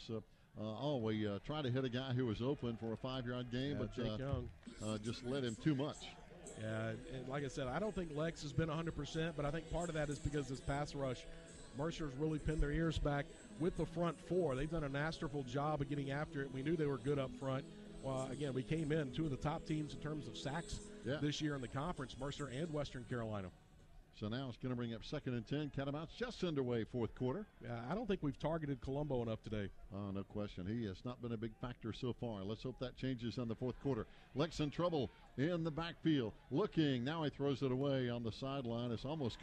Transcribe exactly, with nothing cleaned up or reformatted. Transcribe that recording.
Uh, uh, oh, we uh, tried to hit a guy who was open for a five-yard gain, Yeah, but Jake uh, Young. uh, just led him too much. Yeah, and like I said, I don't think Lex has been one hundred percent, but I think part of that is because this pass rush, Mercer's really pinned their ears back with the front four. They've done a masterful job of getting after it. We knew they were good up front. Well, again, we came in two of the top teams in terms of sacks yeah. this year in the conference, Mercer and Western Carolina. So now it's going to bring up second and ten. Catamounts just underway, fourth quarter. Yeah, I don't think we've targeted Colombo enough today. Oh, no question. He has not been a big factor so far. Let's hope that changes in the fourth quarter. Lex in trouble in the backfield. Looking. Now he throws it away on the sideline. It's almost